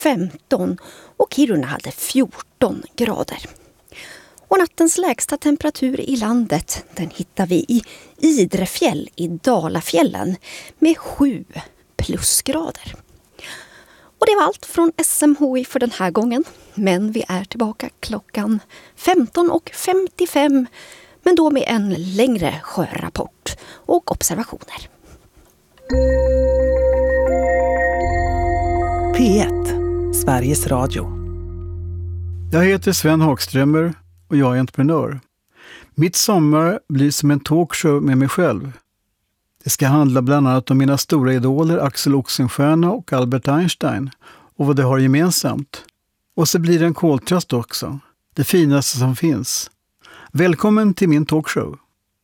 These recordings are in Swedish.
15 och Kiruna hade 14 grader. Och nattens lägsta temperatur i landet, den hittar vi i Idrefjäll i Dalafjällen med 7 plusgrader. Och det var allt från SMHI för den här gången. Men vi är tillbaka klockan 15:55, men då med en längre sjörapport och observationer. P1, Sveriges Radio. Jag heter Sven Hagströmer och jag är entreprenör. Mitt sommar blir som en talkshow med mig själv. Det ska handla bland annat om mina stora idoler Axel Oxenstierna och Albert Einstein och vad de har gemensamt. Och så blir det en koltrast också. Det finaste som finns. Välkommen till min talkshow.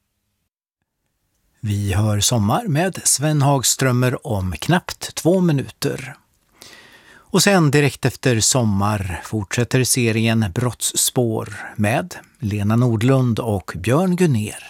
Vi hör Sommar med Sven Hagströmer om knappt 2 minuter. Och sen direkt efter Sommar fortsätter serien Brottsspår med Lena Nordlund och Björn Gunnér.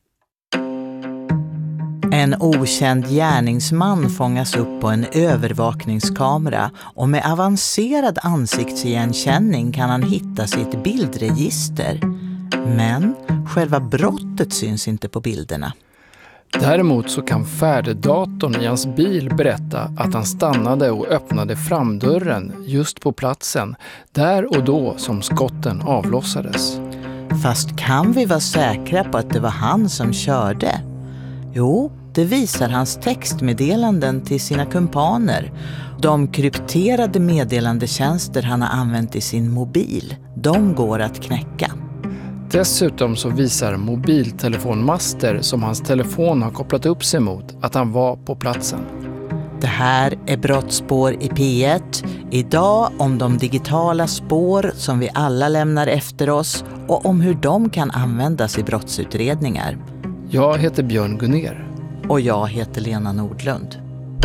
En okänd gärningsman fångas upp på en övervakningskamera och med avancerad ansiktsigenkänning kan han hitta sitt bildregister. Men själva brottet syns inte på bilderna. Däremot så kan färddatorn i hans bil berätta att han stannade och öppnade framdörren just på platsen, där och då som skotten avlossades. Fast kan vi vara säkra på att det var han som körde? Jo, det visar hans textmeddelanden till sina kumpaner. De krypterade meddelandetjänster han har använt i sin mobil, de går att knäcka. Dessutom så visar mobiltelefonmaster som hans telefon har kopplat upp sig mot att han var på platsen. Det här är Brottsspår i P1. Idag om de digitala spår som vi alla lämnar efter oss och om hur de kan användas i brottsutredningar. Jag heter Björn Gunnér. Och jag heter Lena Nordlund.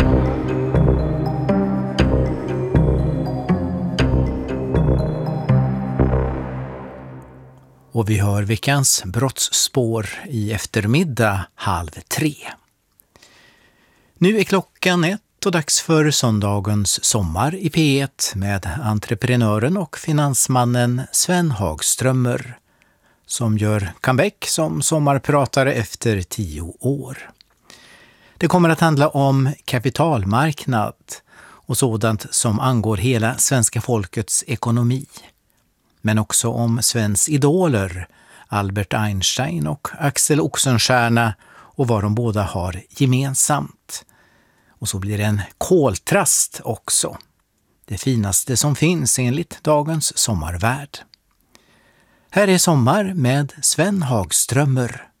Och vi hör veckans brottsspår i eftermiddag 2:30. Nu är klockan 1 och dags för söndagens Sommar i P1 med entreprenören och finansmannen Sven Hagströmer som gör comeback som sommarpratare efter 10 år. Det kommer att handla om kapitalmarknad och sådant som angår hela svenska folkets ekonomi. Men också om Svens idoler, Albert Einstein och Axel Oxenstierna och vad de båda har gemensamt. Och så blir det en koltrast också. Det finaste som finns enligt dagens sommarvärld. Här är Sommar med Sven Hagströmer.